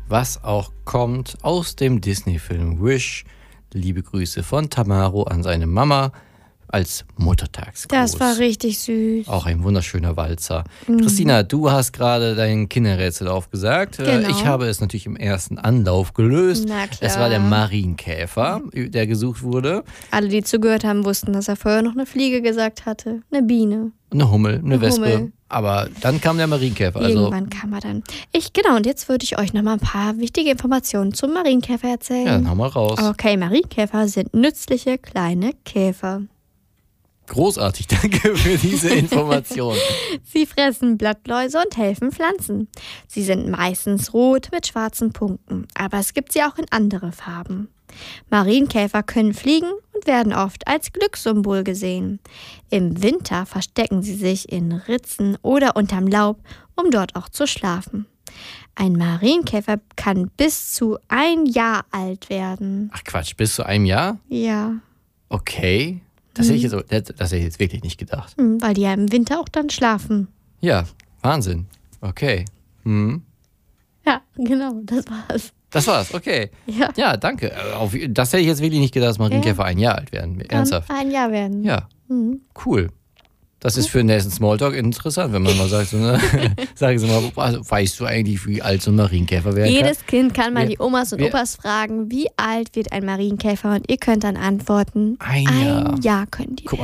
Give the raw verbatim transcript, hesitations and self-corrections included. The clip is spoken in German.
was auch kommt aus dem Disney-Film Wish. Liebe Grüße von Tamaro an seine Mama als Muttertagsgruß. Das war richtig süß. Auch ein wunderschöner Walzer. Mhm. Christina, du hast gerade dein Kinderrätsel aufgesagt. Genau. Ich habe es natürlich im ersten Anlauf gelöst. Na klar. Es war der Marienkäfer, der gesucht wurde. Alle, die zugehört haben, wussten, dass er vorher noch eine Fliege gesagt hatte. Eine Biene. Eine Hummel, eine, Eine Wespe. Hummel. Aber dann kam der Marienkäfer. Also Irgendwann kam er dann. Ich, genau, und jetzt würde ich euch noch mal ein paar wichtige Informationen zum Marienkäfer erzählen. ja, dann hau mal raus. Okay, Marienkäfer sind nützliche kleine Käfer. Großartig, danke für diese Information. Sie fressen Blattläuse und helfen Pflanzen. Sie sind meistens rot mit schwarzen Punkten, aber es gibt sie auch in andere Farben. Marienkäfer können fliegen und werden oft als Glückssymbol gesehen. Im Winter verstecken sie sich in Ritzen oder unterm Laub, um dort auch zu schlafen. Ein Marienkäfer kann bis zu ein Jahr alt werden. Ach Quatsch, bis zu einem Jahr? Ja, Okay. Das hätte ich jetzt, das hätte ich jetzt wirklich nicht gedacht. hm, weil die ja im Winter auch dann schlafen. Ja, Wahnsinn. Okay. Hm. Ja, genau, das war's. Das war's, okay. Ja, Ja, danke. Äh, Auf, das hätte ich jetzt wirklich nicht gedacht, dass Marienkäfer ein Jahr alt werden. kann Ernsthaft. ein Jahr werden. Ja, Mhm. cool. Das ist für den nächsten Smalltalk interessant, wenn man mal sagt, so, ne? Sagen Sie mal, also, weißt du eigentlich, wie alt so ein Marienkäfer werden kann? Jedes Kind kann mal Wir- die Omas und wir- Opas fragen, wie alt wird ein Marienkäfer? Und ihr könnt dann antworten, Ein Jahr. ein Jahr können die. Guck